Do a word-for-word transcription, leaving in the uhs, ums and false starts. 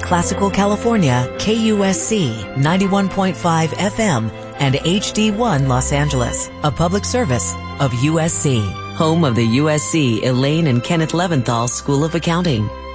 Classical California, K U S C ninety-one point five F M, and H D one Los Angeles, a public service of U S C, home of the U S C Elaine and Kenneth Leventhal School of Accounting.